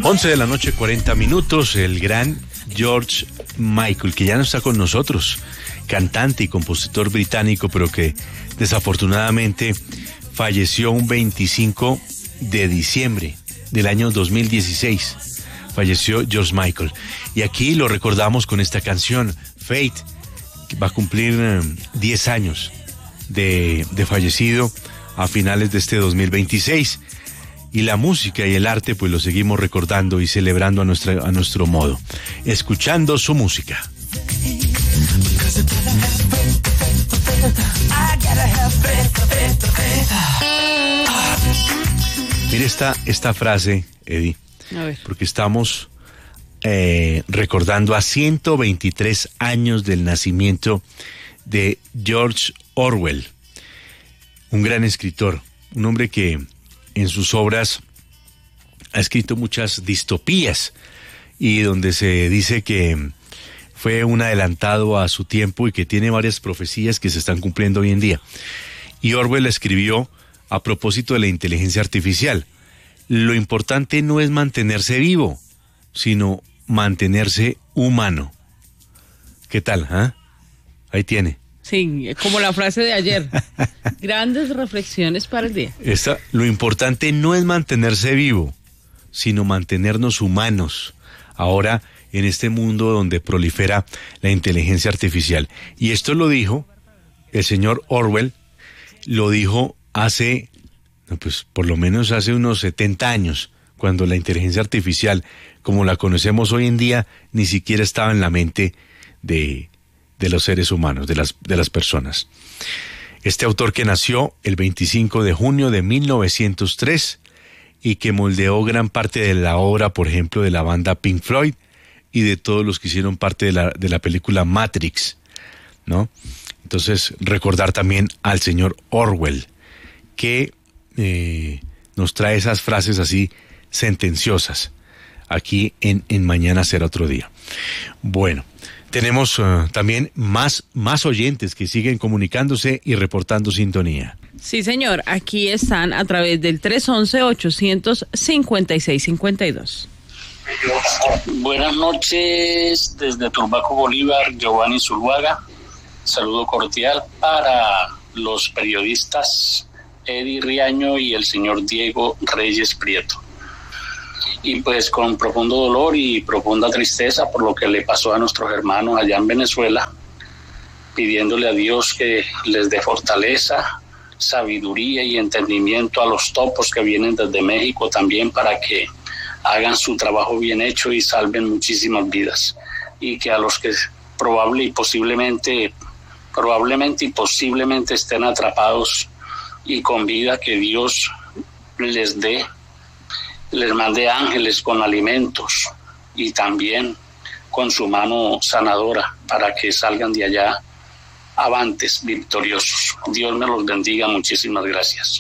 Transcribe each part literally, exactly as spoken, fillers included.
once de la noche, cuarenta minutos, el gran George Michael, que ya no está con nosotros, cantante y compositor británico, pero que desafortunadamente falleció un veinticinco de diciembre del año dos mil dieciséis. Falleció George Michael. Y aquí lo recordamos con esta canción, Fate, que va a cumplir eh, diez años de, de fallecido a finales de este dos mil veintiséis. Y la música y el arte pues lo seguimos recordando y celebrando a, nuestra, a nuestro modo, escuchando su música. Mire esta, esta frase, Eddie, a ver. Porque estamos eh, recordando a ciento veintitrés años del nacimiento de George Orwell, un gran escritor, un hombre que en sus obras ha escrito muchas distopías y donde se dice que fue un adelantado a su tiempo y que tiene varias profecías que se están cumpliendo hoy en día. Y Orwell escribió a propósito de la inteligencia artificial: lo importante no es mantenerse vivo, sino mantenerse humano. ¿Qué tal? ¿Ah? Ahí tiene. Sí, como la frase de ayer. Grandes reflexiones para el día. Esta, lo importante no es mantenerse vivo, sino mantenernos humanos. Ahora, en este mundo donde prolifera la inteligencia artificial. Y esto lo dijo el señor Orwell, lo dijo hace, no, pues por lo menos hace unos setenta años, cuando la inteligencia artificial, como la conocemos hoy en día, ni siquiera estaba en la mente de... de los seres humanos, de las, de las personas. Este autor que nació el veinticinco de junio de mil novecientos tres y que moldeó gran parte de la obra, por ejemplo, de la banda Pink Floyd y de todos los que hicieron parte de la, de la película Matrix, ¿no? Entonces, recordar también al señor Orwell, que eh, nos trae esas frases así sentenciosas, aquí en, en Mañana Será Otro Día. Bueno, tenemos uh, también más, más oyentes que siguen comunicándose y reportando sintonía. Sí, señor. Aquí están a través del tres once, ochocientos cincuenta y seis cincuenta y dos. Buenas noches desde Turbaco, Bolívar, Giovanni Zuluaga. Saludo cordial para los periodistas Eddie Riaño y el señor Diego Reyes Prieto. Y pues con profundo dolor y profunda tristeza por lo que le pasó a nuestros hermanos allá en Venezuela, pidiéndole a Dios que les dé fortaleza, sabiduría y entendimiento a los topos que vienen desde México también, para que hagan su trabajo bien hecho y salven muchísimas vidas. Y que a los que probable y posiblemente, probablemente y posiblemente estén atrapados y con vida, que Dios les dé, les mande ángeles con alimentos y también con su mano sanadora para que salgan de allá avantes, victoriosos. Dios me los bendiga, muchísimas gracias.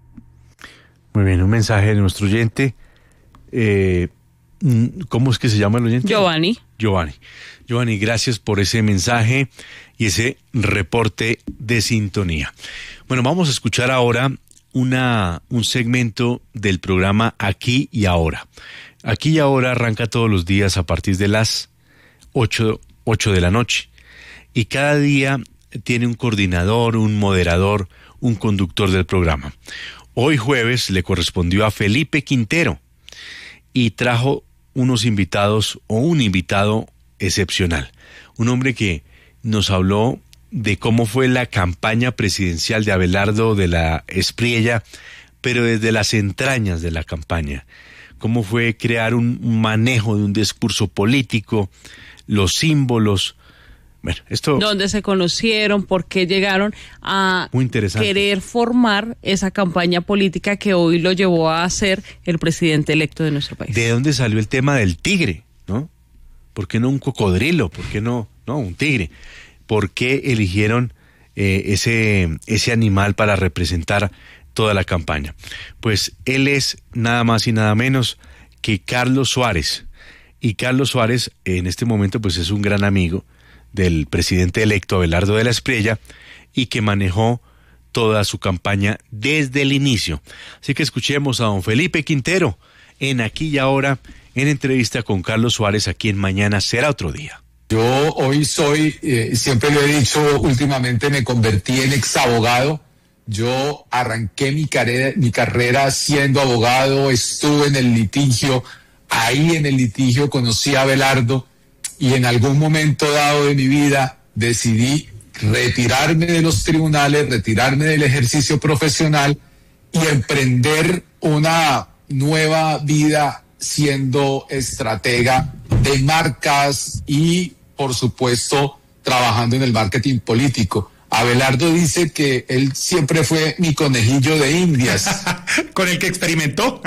Muy bien, un mensaje de nuestro oyente. Eh, ¿Cómo es que se llama el oyente? Giovanni. Giovanni. Giovanni, gracias por ese mensaje y ese reporte de sintonía. Bueno, vamos a escuchar ahora Una, un segmento del programa Aquí y Ahora. Aquí y Ahora arranca todos los días a partir de las ocho, ocho de la noche. Y cada día tiene un coordinador, un moderador, un conductor del programa. Hoy jueves le correspondió a Felipe Quintero y trajo unos invitados o un invitado excepcional. Un hombre que nos habló de cómo fue la campaña presidencial de Abelardo de la Espriella, pero desde las entrañas de la campaña. Cómo fue crear un manejo de un discurso político, los símbolos. Bueno, esto... ¿Dónde se conocieron? ¿Por qué llegaron a querer formar esa campaña política que hoy lo llevó a ser el presidente electo de nuestro país? ¿De dónde salió el tema del tigre? ¿No? ¿Por qué no un cocodrilo? ¿Por qué no, no un tigre? ¿Por qué eligieron eh, ese, ese animal para representar toda la campaña? Pues él es nada más y nada menos que Carlos Suárez. Y Carlos Suárez en este momento pues es un gran amigo del presidente electo Abelardo de la Espriella y que manejó toda su campaña desde el inicio. Así que escuchemos a don Felipe Quintero en Aquí y Ahora en entrevista con Carlos Suárez aquí en Mañana Será Otro Día. Yo hoy soy, eh, siempre lo he dicho, últimamente me convertí en exabogado. Yo arranqué mi carrera, mi carrera siendo abogado, estuve en el litigio, ahí en el litigio conocí a Abelardo y en algún momento dado de mi vida decidí retirarme de los tribunales, retirarme del ejercicio profesional y emprender una nueva vida siendo estratega de marcas y, por supuesto, trabajando en el marketing político. Abelardo dice que él siempre fue mi conejillo de indias. ¿Con el que experimentó?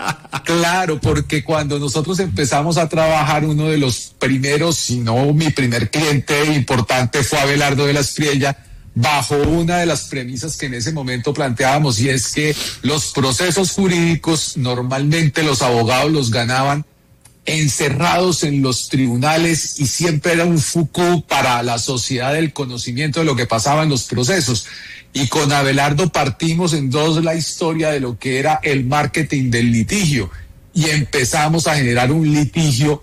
Claro, porque cuando nosotros empezamos a trabajar, uno de los primeros, si no mi primer cliente importante fue Abelardo de la Espriella, bajo una de las premisas que en ese momento planteábamos, y es que los procesos jurídicos normalmente los abogados los ganaban encerrados en los tribunales y siempre era un Foucault para la sociedad del conocimiento de lo que pasaba en los procesos. Y con Abelardo partimos en dos la historia de lo que era el marketing del litigio y empezamos a generar un litigio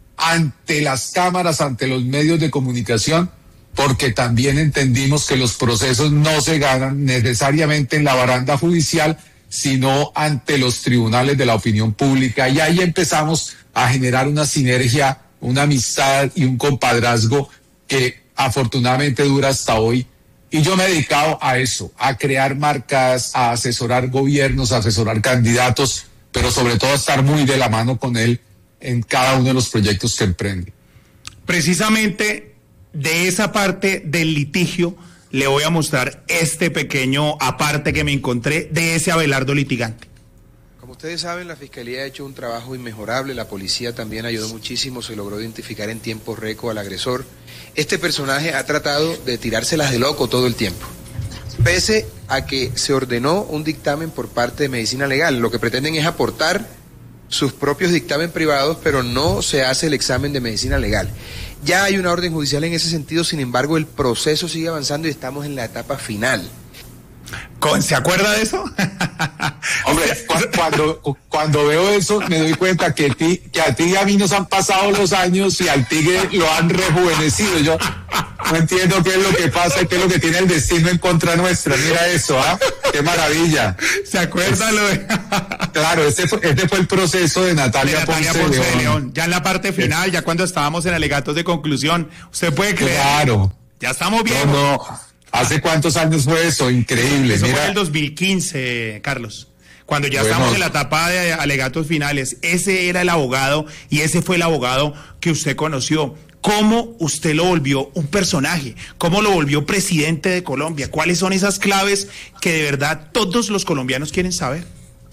ante las cámaras, ante los medios de comunicación, porque también entendimos que los procesos no se ganan necesariamente en la baranda judicial, sino ante los tribunales de la opinión pública. Y ahí empezamos a generar una sinergia, una amistad y un compadrazgo que afortunadamente dura hasta hoy. Y yo me he dedicado a eso, a crear marcas, a asesorar gobiernos, a asesorar candidatos, pero sobre todo a estar muy de la mano con él en cada uno de los proyectos que emprende. Precisamente de esa parte del litigio le voy a mostrar este pequeño aparte que me encontré de ese Abelardo litigante. Como ustedes saben, la Fiscalía ha hecho un trabajo inmejorable, la policía también ayudó muchísimo, se logró identificar en tiempo récord al agresor. Este personaje ha tratado de tirárselas de loco todo el tiempo, pese a que se ordenó un dictamen por parte de Medicina Legal. Lo que pretenden es aportar sus propios dictámenes privados, pero no se hace el examen de Medicina Legal. Ya hay una orden judicial en ese sentido, sin embargo el proceso sigue avanzando y estamos en la etapa final. ¿Se acuerda de eso? Hombre, cuando, cuando veo eso me doy cuenta que, ti, que a ti y a mí nos han pasado los años y al tigre lo han rejuvenecido. Yo no entiendo qué es lo que pasa y qué es lo que tiene el destino en contra nuestra. Mira eso, ¿ah? ¿eh? ¡Qué maravilla! ¿Se acuerda es, lo de...? Claro, este fue, este fue el proceso de Natalia, de Natalia Ponce, Ponce de León. León. Ya en la parte final, es, ya cuando estábamos en alegatos de conclusión, usted puede creer. Claro. Ya estamos bien. No, no. ¿Hace cuántos años fue eso? Increíble. Eso Mira. fue en el dos mil quince, Carlos. Cuando ya bueno, estamos en la etapa de alegatos finales. Ese era el abogado y ese fue el abogado que usted conoció. ¿Cómo usted lo volvió un personaje? ¿Cómo lo volvió presidente de Colombia? ¿Cuáles son esas claves que de verdad todos los colombianos quieren saber?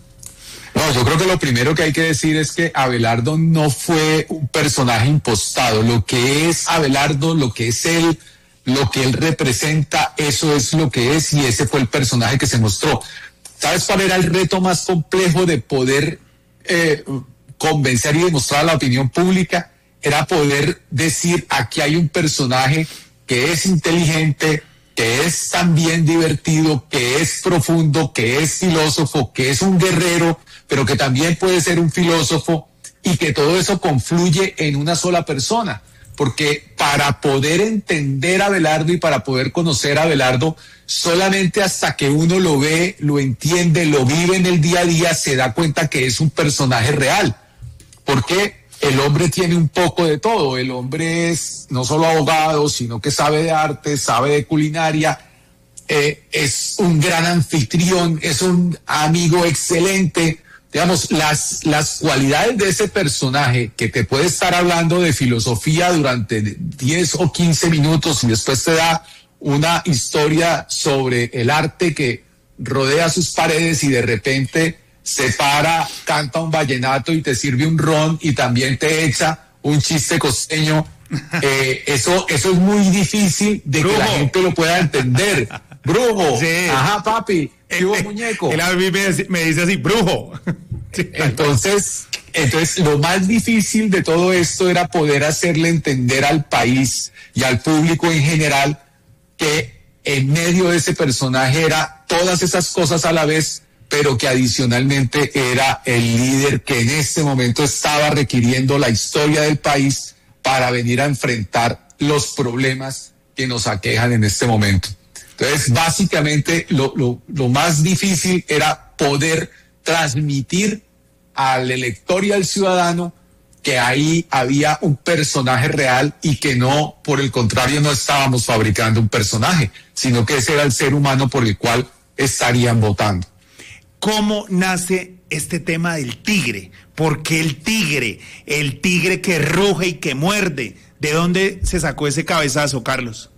No, yo creo que lo primero que hay que decir es que Abelardo no fue un personaje impostado. Lo que es Abelardo, lo que es él, lo que él representa, eso es lo que es y ese fue el personaje que se mostró. ¿Sabes cuál era el reto más complejo de poder eh, convencer y demostrar a la opinión pública? Era poder decir, aquí hay un personaje que es inteligente, que es también divertido, que es profundo, que es filósofo, que es un guerrero, pero que también puede ser un filósofo y que todo eso confluye en una sola persona. Porque para poder entender a Abelardo y para poder conocer a Abelardo, solamente hasta que uno lo ve, lo entiende, lo vive en el día a día, se da cuenta que es un personaje real. Porque el hombre tiene un poco de todo. El hombre es no solo abogado, sino que sabe de arte, sabe de culinaria, eh, es un gran anfitrión, es un amigo excelente. Digamos, las, las cualidades de ese personaje que te puede estar hablando de filosofía durante diez o quince minutos y después te da una historia sobre el arte que rodea sus paredes y de repente se para, canta un vallenato y te sirve un ron y también te echa un chiste costeño. Eh, eso, eso es muy difícil de Brujo. Que la gente lo pueda entender. Brujo. Sí. Ajá, papi. ¿Qué hubo, muñeco? Él a mí me, me dice así, brujo. Sí, entonces, entonces, lo más difícil de todo esto era poder hacerle entender al país y al público en general que en medio de ese personaje era todas esas cosas a la vez, pero que adicionalmente era el líder que en este momento estaba requiriendo la historia del país para venir a enfrentar los problemas que nos aquejan en este momento. Entonces, básicamente, lo, lo, lo más difícil era poder transmitir al elector y al ciudadano que ahí había un personaje real y que no, por el contrario, no estábamos fabricando un personaje, sino que ese era el ser humano por el cual estarían votando. ¿Cómo nace este tema del tigre? ¿Por qué el tigre? El tigre que ruge y que muerde. ¿De dónde se sacó ese cabezazo, Carlos?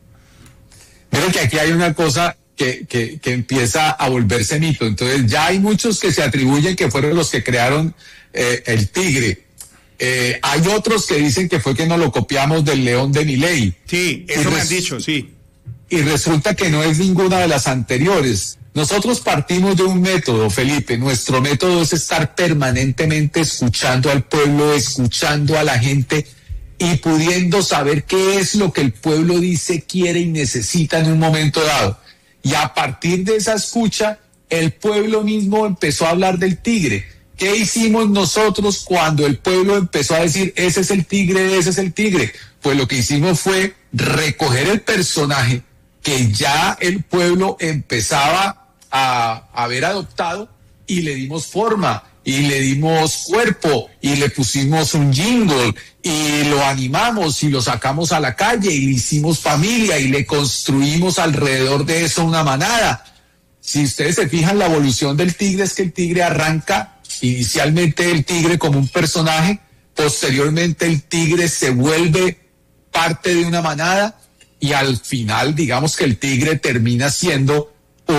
Creo que aquí hay una cosa que, que, que empieza a volverse mito. Entonces ya hay muchos que se atribuyen que fueron los que crearon eh, el tigre. Eh, hay otros que dicen que fue que nos lo copiamos del león de Milei. Sí, eso me han dicho, sí. Y resulta que no es ninguna de las anteriores. Nosotros partimos de un método, Felipe. Nuestro método es estar permanentemente escuchando al pueblo, escuchando a la gente y pudiendo saber qué es lo que el pueblo dice, quiere y necesita en un momento dado. Y a partir de esa escucha, el pueblo mismo empezó a hablar del tigre. ¿Qué hicimos nosotros cuando el pueblo empezó a decir, ese es el tigre, ese es el tigre? Pues lo que hicimos fue recoger el personaje que ya el pueblo empezaba a haber adoptado y le dimos forma, y le dimos cuerpo, y le pusimos un jingle, y lo animamos, y lo sacamos a la calle, y hicimos familia, y le construimos alrededor de eso una manada. Si ustedes se fijan, la evolución del tigre es que el tigre arranca inicialmente el tigre como un personaje, posteriormente el tigre se vuelve parte de una manada, y al final, digamos que el tigre termina siendo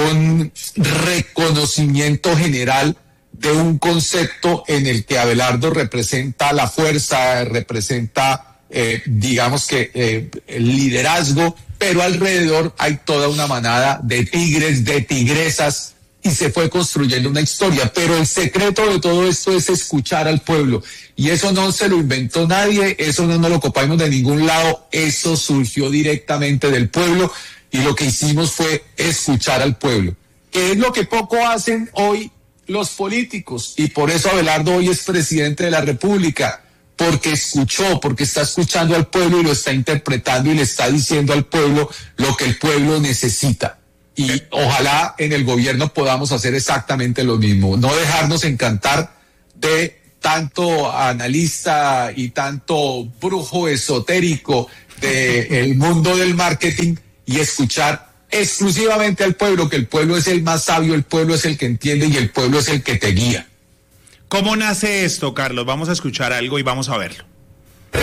un reconocimiento general de un concepto en el que Abelardo representa la fuerza, representa, eh, digamos que eh, el liderazgo, pero alrededor hay toda una manada de tigres, de tigresas, y se fue construyendo una historia. Pero el secreto de todo esto es escuchar al pueblo, y eso no se lo inventó nadie, eso no nos lo copiamos de ningún lado, eso surgió directamente del pueblo, y lo que hicimos fue escuchar al pueblo, que es lo que poco hacen hoy los políticos, y por eso Abelardo hoy es presidente de la República, porque escuchó, porque está escuchando al pueblo y lo está interpretando y le está diciendo al pueblo lo que el pueblo necesita. Y ojalá en el gobierno podamos hacer exactamente lo mismo, no dejarnos encantar de tanto analista y tanto brujo esotérico del mundo del marketing, y escuchar exclusivamente al pueblo, que el pueblo es el más sabio, el pueblo es el que entiende y el pueblo es el que te guía. ¿Cómo nace esto, Carlos? Vamos a escuchar algo y vamos a verlo.